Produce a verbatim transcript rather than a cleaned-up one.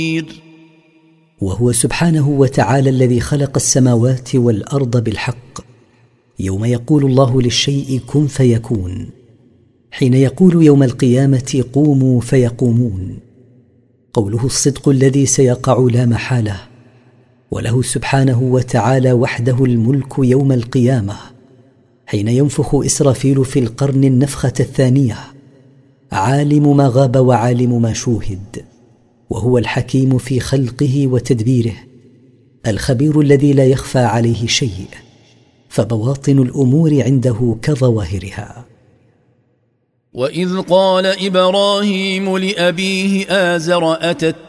وهو سبحانه وتعالى الذي خلق السماوات والأرض بالحق، يوم يقول الله للشيء كن فيكون، حين يقول يوم القيامة قوموا فيقومون. قوله الصدق الذي سيقع لا محالة، وله سبحانه وتعالى وحده الملك يوم القيامة، حين ينفخ إسرافيل في القرن النفخة الثانية، عالم ما غاب وعالم ما شوهد، وهو الحكيم في خلقه وتدبيره، الخبير الذي لا يخفى عليه شيء، فبواطن الأمور عنده كظواهرها. وإذ قال إبراهيم لأبيه آزر أتت